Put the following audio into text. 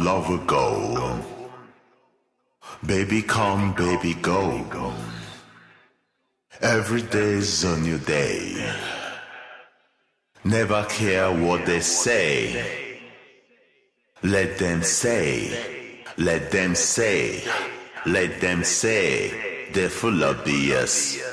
lover go. Baby come, baby go. Every day's a new day. Never care what they say. Let them say, let them say, let them say. They're full of BS.